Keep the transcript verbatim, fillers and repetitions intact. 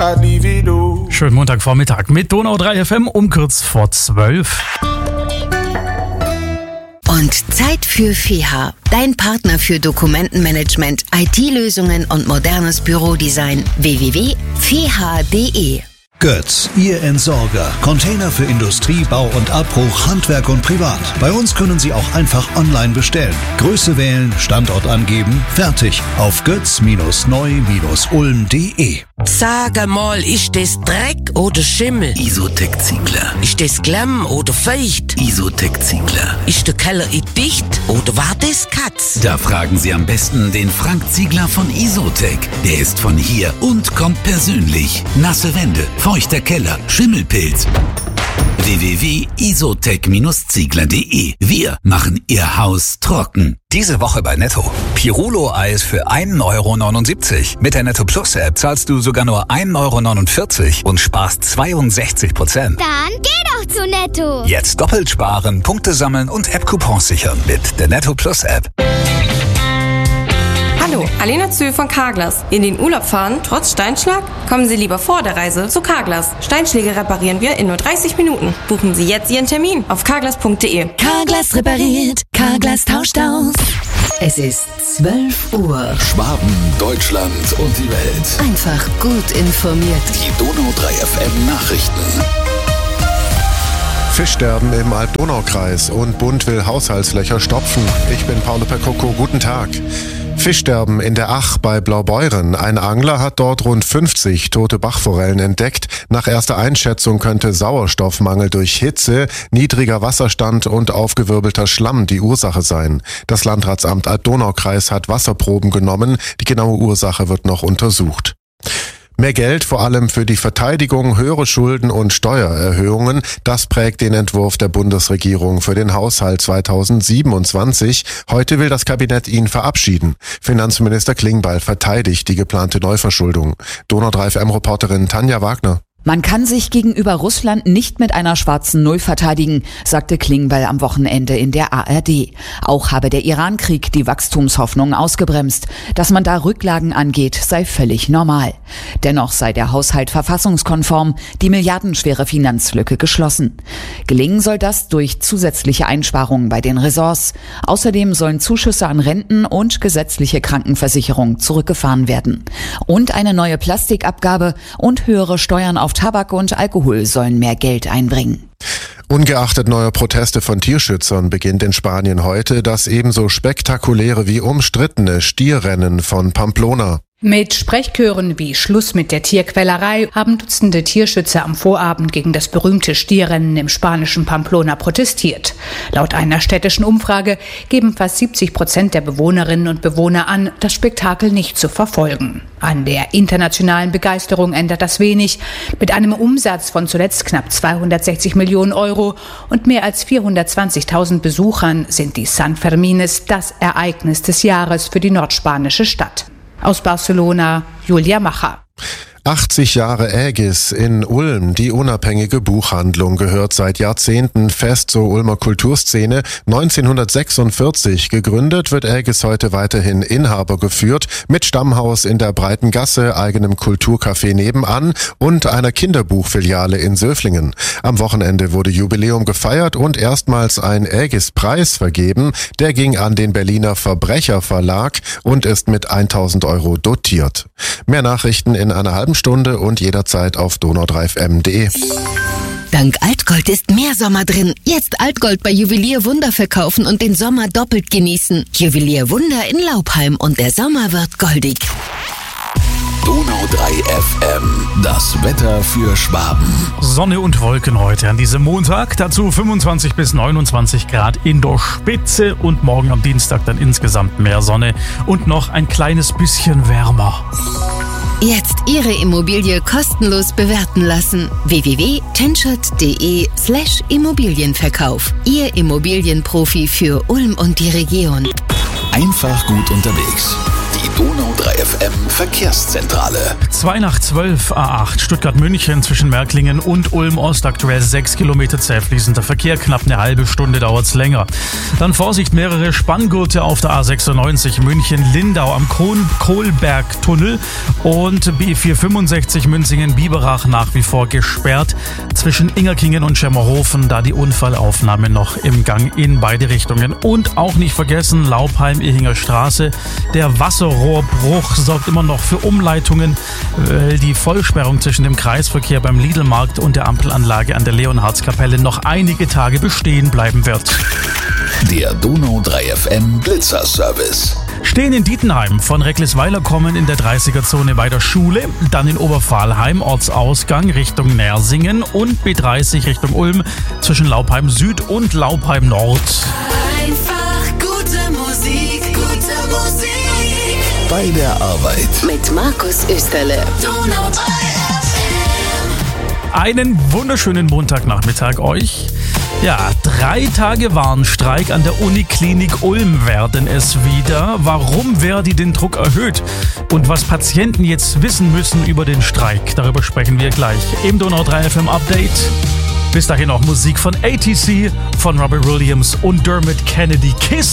I'd leave it all. Schönen Montagvormittag mit Donau drei F M um kurz vor zwölf. Und Zeit für F E H A, dein Partner für Dokumentenmanagement, I T-Lösungen und modernes Bürodesign. w w w punkt f e h a punkt d e. Götz, Ihr Entsorger. Container für Industrie, Bau und Abbruch, Handwerk und Privat. Bei uns können Sie auch einfach online bestellen. Größe wählen, Standort angeben, fertig. Auf götz neu ulm punkt de. Sag mal, ist das Dreck oder Schimmel? Isotec Ziegler. Ist das Klamm oder Feucht? Isotec Ziegler. Ist der Keller in dicht oder war das Katz? Da fragen Sie am besten den Frank Ziegler von Isotec. Der ist von hier und kommt persönlich. Nasse Wände, feuchter Keller, Schimmelpilz. w w w punkt isotec ziegler punkt de. Wir machen Ihr Haus trocken. Diese Woche bei Netto. Pirulo-Eis für ein Euro neunundsiebzig. Mit der Netto Plus App zahlst du sogar nur ein Euro neunundvierzig und sparst zweiundsechzig Prozent. Dann geh doch zu Netto. Jetzt doppelt sparen, Punkte sammeln und App-Coupons sichern mit der Netto Plus App. Hallo, Alena Zö von Carglass. In den Urlaub fahren, trotz Steinschlag? Kommen Sie lieber vor der Reise zu Carglass. Steinschläge reparieren wir in nur dreißig Minuten. Buchen Sie jetzt Ihren Termin auf carglass punkt de. Carglass repariert, Carglass tauscht aus. Es ist zwölf Uhr. Schwaben, Deutschland und die Welt. Einfach gut informiert. Die Donau drei F M Nachrichten. Fischsterben im Alb-Donau-Kreis und Bund will Haushaltslöcher stopfen. Ich bin Paolo Percoco, guten Tag. Fischsterben in der Ach bei Blaubeuren. Ein Angler hat dort rund fünfzig tote Bachforellen entdeckt. Nach erster Einschätzung könnte Sauerstoffmangel durch Hitze, niedriger Wasserstand und aufgewirbelter Schlamm die Ursache sein. Das Landratsamt Alb-Donau-Kreis hat Wasserproben genommen. Die genaue Ursache wird noch untersucht. Mehr Geld, vor allem für die Verteidigung, höhere Schulden und Steuererhöhungen, das prägt den Entwurf der Bundesregierung für den Haushalt zweitausendsiebenundzwanzig. Heute will das Kabinett ihn verabschieden. Finanzminister Klingbeil verteidigt die geplante Neuverschuldung. Donau drei F M-Reporterin Tanja Wagner. Man kann sich gegenüber Russland nicht mit einer schwarzen Null verteidigen, sagte Klingbeil am Wochenende in der A R D. Auch habe der Iran-Krieg die Wachstumshoffnungen ausgebremst. Dass man da Rücklagen angeht, sei völlig normal. Dennoch sei der Haushalt verfassungskonform, die milliardenschwere Finanzlücke geschlossen. Gelingen soll das durch zusätzliche Einsparungen bei den Ressorts. Außerdem sollen Zuschüsse an Renten und gesetzliche Krankenversicherung zurückgefahren werden. Und eine neue Plastikabgabe und höhere Steuern auf Tabak und Alkohol sollen mehr Geld einbringen. Ungeachtet neuer Proteste von Tierschützern beginnt in Spanien heute das ebenso spektakuläre wie umstrittene Stierrennen von Pamplona. Mit Sprechchören wie Schluss mit der Tierquälerei haben Dutzende Tierschützer am Vorabend gegen das berühmte Stierrennen im spanischen Pamplona protestiert. Laut einer städtischen Umfrage geben fast siebzig Prozent der Bewohnerinnen und Bewohner an, das Spektakel nicht zu verfolgen. An der internationalen Begeisterung ändert das wenig. Mit einem Umsatz von zuletzt knapp zweihundertsechzig Millionen Euro und mehr als vierhundertzwanzigtausend Besuchern sind die San Fermines das Ereignis des Jahres für die nordspanische Stadt. Aus Barcelona, Julia Macher. achtzig Jahre Aegis in Ulm. Die unabhängige Buchhandlung gehört seit Jahrzehnten fest zur Ulmer Kulturszene. neunzehnhundertsechsundvierzig gegründet, wird Aegis heute weiterhin Inhaber geführt, mit Stammhaus in der Breiten Gasse, eigenem Kulturcafé nebenan und einer Kinderbuchfiliale in Söflingen. Am Wochenende wurde Jubiläum gefeiert und erstmals ein Aegis-Preis vergeben. Der ging an den Berliner Verbrecherverlag und ist mit tausend Euro dotiert. Mehr Nachrichten in einer halben Stunde und jederzeit auf donau drei f m punkt de. Dank Altgold ist mehr Sommer drin. Jetzt Altgold bei Juwelier Wunder verkaufen und den Sommer doppelt genießen. Juwelier Wunder in Laubheim und der Sommer wird goldig. Donau drei F M, das Wetter für Schwaben. Sonne und Wolken heute an diesem Montag, dazu fünfundzwanzig bis neunundzwanzig Grad in der Spitze und morgen am Dienstag dann insgesamt mehr Sonne und noch ein kleines bisschen wärmer. Jetzt Ihre Immobilie kostenlos bewerten lassen. w w w punkt tenschert punkt de slash Immobilienverkauf. Ihr Immobilienprofi für Ulm und die Region. Einfach gut unterwegs. Die Die Donau drei F M Verkehrszentrale. zwei nach zwölf A acht Stuttgart-München zwischen Märklingen und Ulm-Ost. Aktuell sechs Kilometer zäh fließender Verkehr. Knapp eine halbe Stunde dauert's länger. Dann Vorsicht, mehrere Spanngurte auf der A sechsundneunzig München-Lindau am Kohlbergtunnel und B vierhundertfünfundsechzig Münzingen-Biberach nach wie vor gesperrt. Zwischen Ingerkingen und Schemmerhofen, da die Unfallaufnahme noch im Gang in beide Richtungen. Und auch nicht vergessen, Laupheim-Ehinger Straße. Der Wasserrohrbruch sorgt immer noch für Umleitungen, weil die Vollsperrung zwischen dem Kreisverkehr beim Lidl-Markt und der Ampelanlage an der Leonhardskapelle noch einige Tage bestehen bleiben wird. Der Donau drei F M Blitzerservice. Stehen in Dietenheim, von Recklisweiler kommen in der dreißiger-Zone bei der Schule, dann in Oberpfahlheim, Ortsausgang Richtung Nersingen und B dreißig Richtung Ulm zwischen Laupheim Süd und Laupheim Nord. Einfach gute Musik, gute Musik. Bei der Arbeit. Mit Markus Österle. Donau drei F M. Einen wunderschönen Montagnachmittag euch. Ja, drei Tage Warnstreik an der Uniklinik Ulm werden es wieder. Warum Verdi den Druck erhöht und was Patienten jetzt wissen müssen über den Streik, darüber sprechen wir gleich im Donau drei F M Update. Bis dahin auch Musik von A T C, von Robbie Williams und Dermot Kennedy. Kiss